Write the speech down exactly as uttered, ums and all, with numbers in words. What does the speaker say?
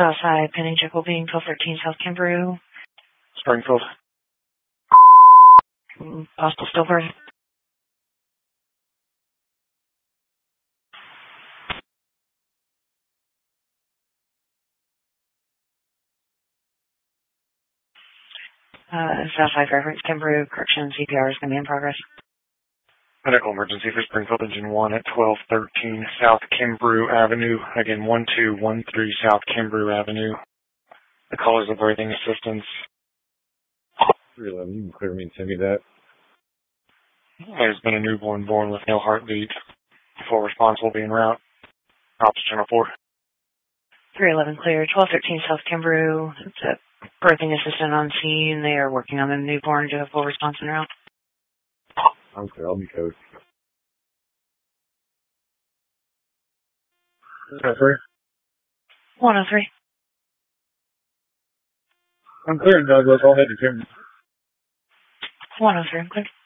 Southside, pending check will be in twelve thirteen South Kimbrough. Springfield. Possible stillbirth. Uh, Southside reference Kimbrough, correction, C P R is going to be in progress. Medical emergency for Springfield Engine one at twelve thirteen South Kimbrough Avenue. Again, one two one three South Kimbrough Avenue. The call is a birthing assistance. three eleven, you can clear me and send me that. There's been a newborn born with no heartbeat. Full response will be en route. Ops Channel four. three eleven clear, twelve thirteen South Kimbrough. It's a birthing assistant on scene. They are working on the newborn to a full response en route. I'm clear, I'll be code. one oh three. one oh three. I'm clear, Douglas. I'll head to Kimbrough. one oh three, clear.